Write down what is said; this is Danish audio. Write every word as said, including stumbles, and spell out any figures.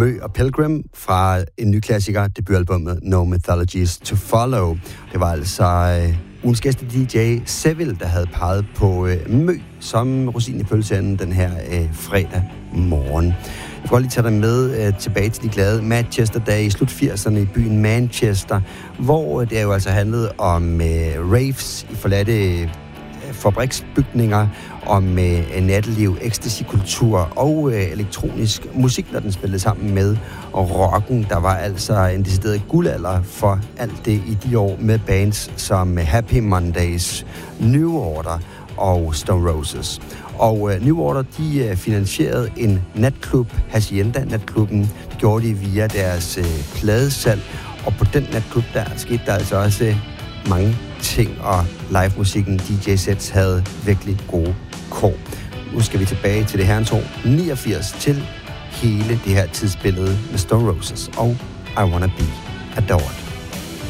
Mø og Pilgrim fra en ny klassiker, debutalbummet No Mythologies to Follow. Det var altså øh, ugens gæste D J Seville, der havde peget på øh, Mø som rosin i pølseenden den her øh, fredag morgen. Jeg vil godt lige tage dig med øh, tilbage til de glade Manchester-dage i slut firserne i byen Manchester, hvor det jo altså handlede om øh, raves i forladte øh, fabriksbygninger, om øh, natteliv, ecstasy-kultur og øh, elektronisk musik, når den spillede sammen med rocken. Der var altså en decideret guldalder for alt det i de år med bands som Happy Mondays, New Order og Stone Roses. Og øh, New Order, de øh, finansierede en natklub, Hacienda natklubben. Det gjorde de via deres øh, pladesalg, og på den natklub, der skete der altså også øh, mange ting, og live-musikken, D J sets havde virkelig gode kår. Nu skal vi tilbage til det herrens år niogfirs, til hele det her tidsbillede med Stone Roses og I Wanna Be Adored.